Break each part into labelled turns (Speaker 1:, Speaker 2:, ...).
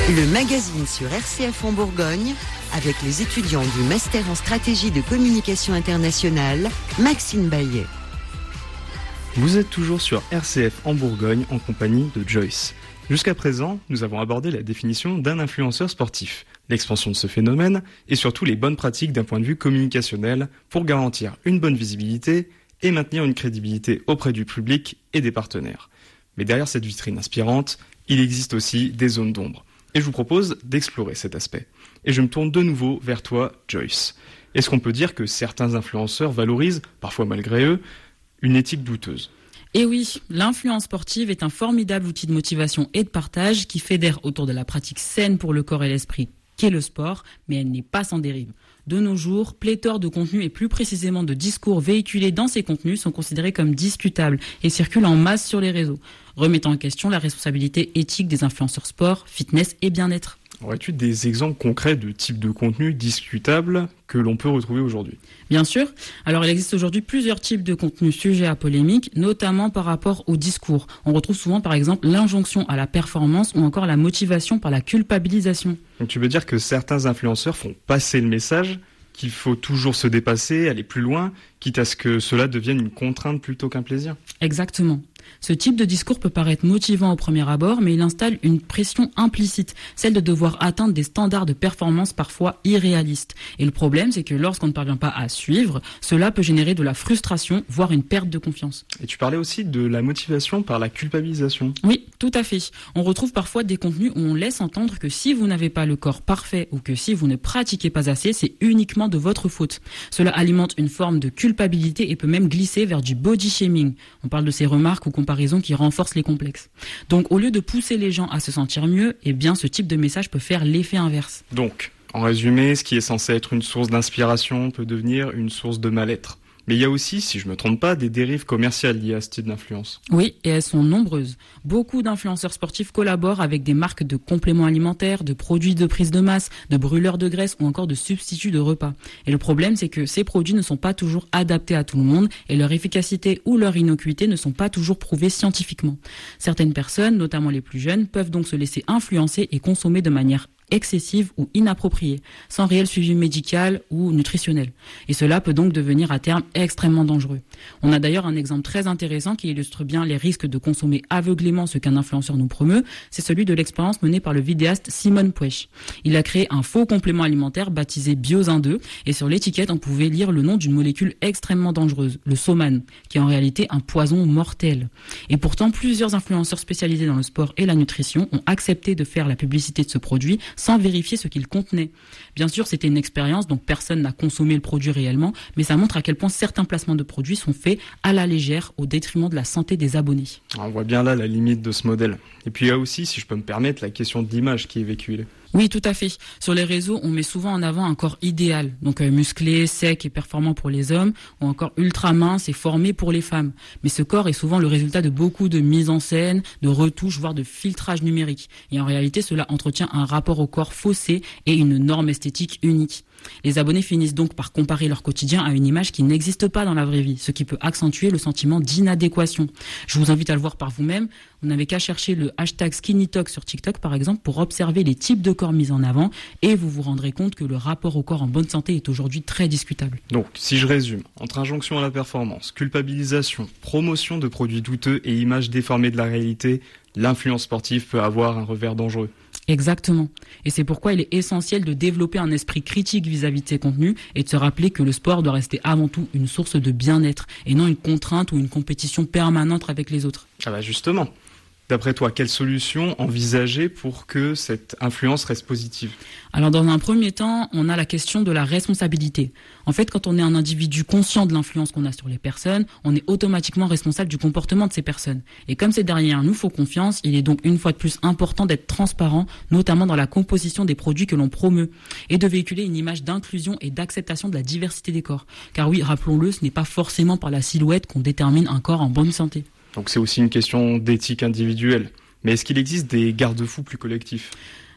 Speaker 1: Le magazine sur RCF en Bourgogne, avec les étudiants du Master en Stratégie de Communication Internationale, Maxime Baillet.
Speaker 2: Vous êtes toujours sur RCF en Bourgogne en compagnie de Joyce. Jusqu'à présent, nous avons abordé la définition d'un influenceur sportif, l'expansion de ce phénomène et surtout les bonnes pratiques d'un point de vue communicationnel pour garantir une bonne visibilité et maintenir une crédibilité auprès du public et des partenaires. Mais derrière cette vitrine inspirante, il existe aussi des zones d'ombre. Et je vous propose d'explorer cet aspect. Et je me tourne de nouveau vers toi, Joyce. Est-ce qu'on peut dire que certains influenceurs valorisent, parfois malgré eux, une éthique douteuse ?
Speaker 3: Et oui, l'influence sportive est un formidable outil de motivation et de partage qui fédère autour de la pratique saine pour le corps et l'esprit qu'est le sport, mais elle n'est pas sans dérive. De nos jours, pléthore de contenus et plus précisément de discours véhiculés dans ces contenus sont considérés comme discutables et circulent en masse sur les réseaux, remettant en question la responsabilité éthique des influenceurs sport, fitness et bien-être.
Speaker 2: Aurais-tu des exemples concrets de types de contenus discutables que l'on peut retrouver aujourd'hui ?
Speaker 3: Bien sûr. Alors, il existe aujourd'hui plusieurs types de contenus sujets à polémique, notamment par rapport au discours. On retrouve souvent, par exemple, l'injonction à la performance ou encore la motivation par la culpabilisation.
Speaker 2: Donc, tu veux dire que certains influenceurs font passer le message qu'il faut toujours se dépasser, aller plus loin, quitte à ce que cela devienne une contrainte plutôt qu'un plaisir ?
Speaker 3: Exactement. Ce type de discours peut paraître motivant au premier abord, mais il installe une pression implicite, celle de devoir atteindre des standards de performance parfois irréalistes. Et le problème, c'est que lorsqu'on ne parvient pas à suivre, cela peut générer de la frustration, voire une perte de confiance.
Speaker 2: Et tu parlais aussi de la motivation par la culpabilisation.
Speaker 3: Oui, tout à fait. On retrouve parfois des contenus où on laisse entendre que si vous n'avez pas le corps parfait ou que si vous ne pratiquez pas assez, c'est uniquement de votre faute. Cela alimente une forme de culpabilité et peut même glisser vers du body shaming. On parle de ces remarques ou comparaisons qui renforcent les complexes. Donc, au lieu de pousser les gens à se sentir mieux, eh bien, ce type de message peut faire l'effet inverse.
Speaker 2: Donc, en résumé, ce qui est censé être une source d'inspiration peut devenir une source de mal-être. Mais il y a aussi, si je me trompe pas, des dérives commerciales liées à ce type d'influence.
Speaker 3: Oui, et elles sont nombreuses. Beaucoup d'influenceurs sportifs collaborent avec des marques de compléments alimentaires, de produits de prise de masse, de brûleurs de graisse ou encore de substituts de repas. Et le problème, c'est que ces produits ne sont pas toujours adaptés à tout le monde et leur efficacité ou leur innocuité ne sont pas toujours prouvées scientifiquement. Certaines personnes, notamment les plus jeunes, peuvent donc se laisser influencer et consommer de manière excessive ou inappropriée, sans réel suivi médical ou nutritionnel. Et cela peut donc devenir à terme extrêmement dangereux. On a d'ailleurs un exemple très intéressant qui illustre bien les risques de consommer aveuglément ce qu'un influenceur nous promeut, c'est celui de l'expérience menée par le vidéaste Simon Puech. Il a créé un faux complément alimentaire baptisé Biozin 2 et sur l'étiquette on pouvait lire le nom d'une molécule extrêmement dangereuse, le soman, qui est en réalité un poison mortel. Et pourtant plusieurs influenceurs spécialisés dans le sport et la nutrition ont accepté de faire la publicité de ce produit sans vérifier ce qu'il contenait. Bien sûr, c'était une expérience, donc personne n'a consommé le produit réellement, mais ça montre à quel point certains placements de produits sont faits à la légère au détriment de la santé des abonnés.
Speaker 2: On voit bien là la limite de ce modèle. Et puis il y a aussi, si je peux me permettre, la question de l'image qui est véhiculée.
Speaker 3: Oui, tout à fait. Sur les réseaux, on met souvent en avant un corps idéal, donc musclé, sec et performant pour les hommes, ou encore ultra mince et formé pour les femmes. Mais ce corps est souvent le résultat de beaucoup de mise en scène, de retouches, voire de filtrage numérique. Et en réalité, cela entretient un rapport au corps faussé et une norme esthétique unique. Les abonnés finissent donc par comparer leur quotidien à une image qui n'existe pas dans la vraie vie, ce qui peut accentuer le sentiment d'inadéquation. Je vous invite à le voir par vous-même. Vous n'avez qu'à chercher le hashtag SkinnyTalk sur TikTok, par exemple, pour observer les types de corps mis en avant et vous vous rendrez compte que le rapport au corps en bonne santé est aujourd'hui très discutable.
Speaker 2: Donc, si je résume, entre injonction à la performance, culpabilisation, promotion de produits douteux et images déformées de la réalité, l'influence sportive peut avoir un revers dangereux.
Speaker 3: Exactement. Et c'est pourquoi il est essentiel de développer un esprit critique vis-à-vis de ces contenus et de se rappeler que le sport doit rester avant tout une source de bien-être et non une contrainte ou une compétition permanente avec les autres.
Speaker 2: Ah bah justement. D'après toi, quelle solution envisager pour que cette influence reste positive ?
Speaker 3: Alors dans un premier temps, on a la question de la responsabilité. En fait, quand on est un individu conscient de l'influence qu'on a sur les personnes, on est automatiquement responsable du comportement de ces personnes. Et comme ces dernières nous font confiance, il est donc une fois de plus important d'être transparent, notamment dans la composition des produits que l'on promeut, et de véhiculer une image d'inclusion et d'acceptation de la diversité des corps. Car oui, rappelons-le, ce n'est pas forcément par la silhouette qu'on détermine un corps en bonne santé.
Speaker 2: Donc c'est aussi une question d'éthique individuelle. Mais est-ce qu'il existe des garde-fous plus collectifs ?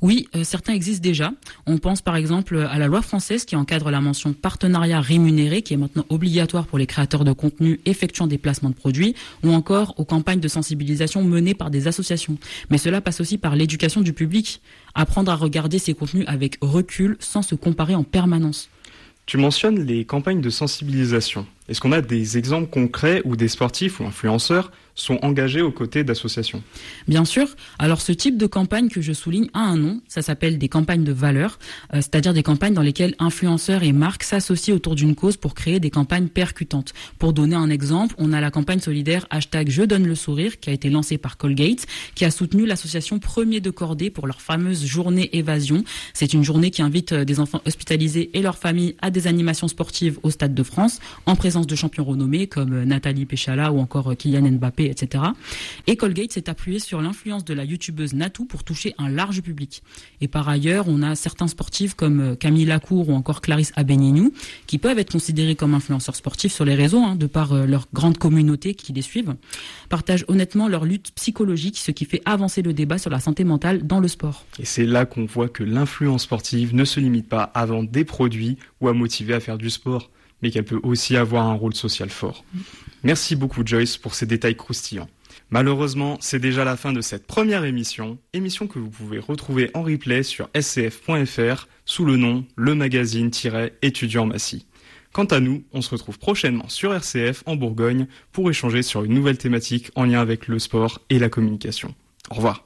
Speaker 3: Oui, certains existent déjà. On pense par exemple à la loi française qui encadre la mention partenariat rémunéré, qui est maintenant obligatoire pour les créateurs de contenu effectuant des placements de produits, ou encore aux campagnes de sensibilisation menées par des associations. Mais cela passe aussi par l'éducation du public. Apprendre à regarder ces contenus avec recul sans se comparer en permanence.
Speaker 2: Tu mentionnes les campagnes de sensibilisation. Est-ce qu'on a des exemples concrets où des sportifs ou influenceurs sont engagés aux côtés d'associations?
Speaker 3: Bien sûr. Alors ce type de campagne que je souligne a un nom, ça s'appelle des campagnes de valeur, c'est-à-dire des campagnes dans lesquelles influenceurs et marques s'associent autour d'une cause pour créer des campagnes percutantes. Pour donner un exemple, on a la campagne solidaire #Je donne le sourire qui a été lancée par Colgate, qui a soutenu l'association Premier de Cordée pour leur fameuse journée évasion. C'est une journée qui invite des enfants hospitalisés et leurs familles à des animations sportives au Stade de France, en présence de champions renommés comme Nathalie Péchala ou encore Kylian Mbappé, etc. Et Colgate s'est appuyé sur l'influence de la youtubeuse Natou pour toucher un large public. Et par ailleurs, on a certains sportifs comme Camille Lacour ou encore Clarisse Abéninou qui peuvent être considérés comme influenceurs sportifs sur les réseaux, de par leur grande communauté qui les suivent, partagent honnêtement leur lutte psychologique, ce qui fait avancer le débat sur la santé mentale dans le sport.
Speaker 2: Et c'est là qu'on voit que l'influence sportive ne se limite pas à vendre des produits ou à motiver à faire du sport, mais qu'elle peut aussi avoir un rôle social fort. Merci beaucoup Joyce pour ces détails croustillants. Malheureusement, c'est déjà la fin de cette première émission que vous pouvez retrouver en replay sur scf.fr sous le nom Le Magazine-Étudiant Massy. Quant à nous, on se retrouve prochainement sur RCF en Bourgogne pour échanger sur une nouvelle thématique en lien avec le sport et la communication. Au revoir.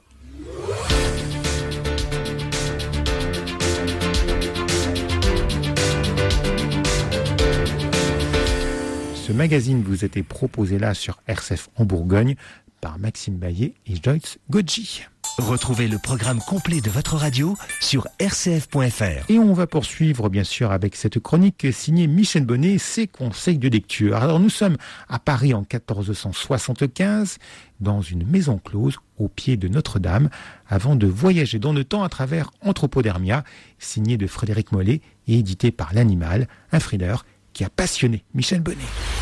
Speaker 4: Ce magazine vous a été proposé là sur RCF en Bourgogne par Maxime Baillet et Joyce Godji.
Speaker 5: Retrouvez le programme complet de votre radio sur rcf.fr.
Speaker 4: Et on va poursuivre bien sûr avec cette chronique signée Michel Bonnet, ses conseils de lecture. Alors nous sommes à Paris en 1475 dans une maison close au pied de Notre-Dame avant de voyager dans le temps à travers Anthropodermia, signé de Frédéric Mollet et édité par l'Animal, un thriller qui a passionné Michel Bonnet.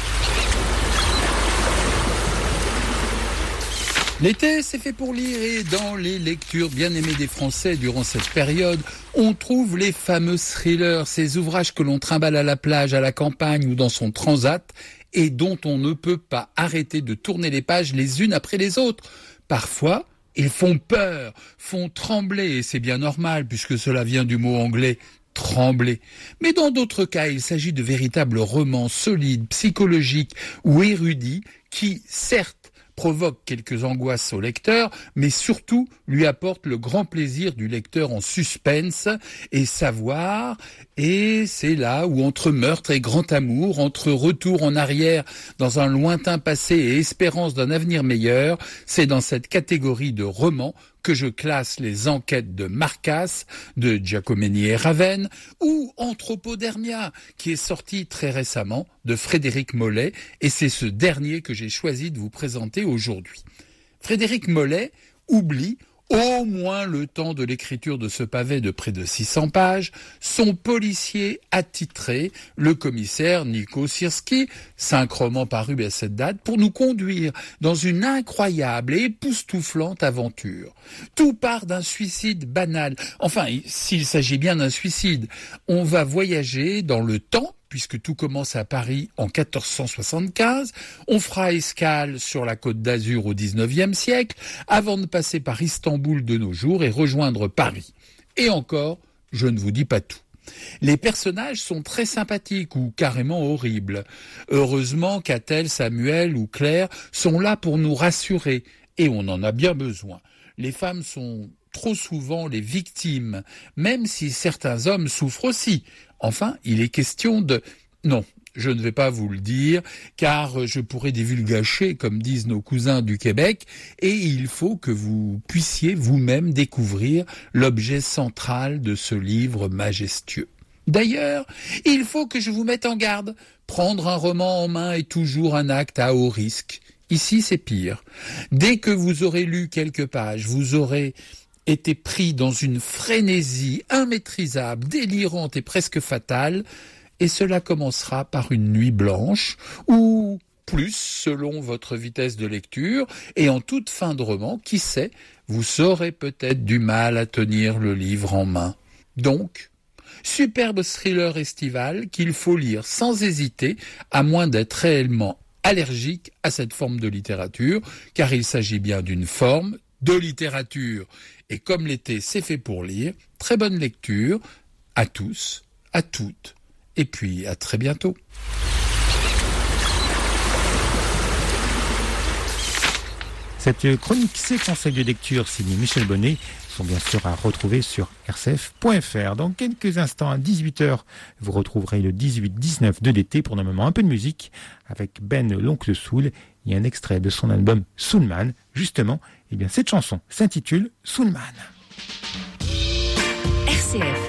Speaker 6: L'été, c'est fait pour lire et dans les lectures bien aimées des Français durant cette période, on trouve les fameux thrillers, ces ouvrages que l'on trimballe à la plage, à la campagne ou dans son transat et dont on ne peut pas arrêter de tourner les pages les unes après les autres. Parfois, ils font peur, font trembler et c'est bien normal puisque cela vient du mot anglais trembler. Mais dans d'autres cas, il s'agit de véritables romans solides, psychologiques ou érudits qui, certes, provoque quelques angoisses au lecteur, mais surtout lui apporte le grand plaisir du lecteur en suspense et savoir, et c'est là où entre meurtre et grand amour, entre retour en arrière dans un lointain passé et espérance d'un avenir meilleur, c'est dans cette catégorie de romans que je classe les enquêtes de Marcas, de Giacometti et Ravenne, ou Anthropodermia, qui est sorti très récemment de Frédéric Mollet, et c'est ce dernier que j'ai choisi de vous présenter aujourd'hui. Frédéric Mollet oublie, au moins le temps de l'écriture de ce pavé de près de 600 pages, son policier attitré, le commissaire Nico Sirski, 5 romans parus à cette date, pour nous conduire dans une incroyable et époustouflante aventure. Tout part d'un suicide banal. Enfin, s'il s'agit bien d'un suicide, on va voyager dans le temps, puisque tout commence à Paris en 1475, on fera escale sur la Côte d'Azur au XIXe siècle, avant de passer par Istanbul de nos jours et rejoindre Paris. Et encore, je ne vous dis pas tout. Les personnages sont très sympathiques ou carrément horribles. Heureusement qu'Athel, Samuel ou Claire sont là pour nous rassurer, et on en a bien besoin. Les femmes sont trop souvent les victimes, même si certains hommes souffrent aussi. Enfin, il est question de... Non, je ne vais pas vous le dire, car je pourrais divulgacher, comme disent nos cousins du Québec, et il faut que vous puissiez vous-même découvrir l'objet central de ce livre majestueux. D'ailleurs, il faut que je vous mette en garde. Prendre un roman en main est toujours un acte à haut risque. Ici, c'est pire. Dès que vous aurez lu quelques pages, vous aurez été pris dans une frénésie immaîtrisable, délirante et presque fatale, et cela commencera par une nuit blanche, ou plus selon votre vitesse de lecture, et en toute fin de roman, qui sait, vous aurez peut-être du mal à tenir le livre en main. Donc, superbe thriller estival qu'il faut lire sans hésiter, à moins d'être réellement allergique à cette forme de littérature, car il s'agit bien d'une forme de littérature. Et comme l'été, c'est fait pour lire, très bonne lecture à tous, à toutes, et puis à très bientôt.
Speaker 4: Cette chronique, ces conseils de lecture signée Michel Bonnet sont bien sûr à retrouver sur rcf.fr. Dans quelques instants, à 18h, vous retrouverez le 18-19 de l'été pour un moment un peu de musique avec Ben l'Oncle Soul et un extrait de son album Soulman. Justement, cette chanson s'intitule Soulman.
Speaker 7: RCF.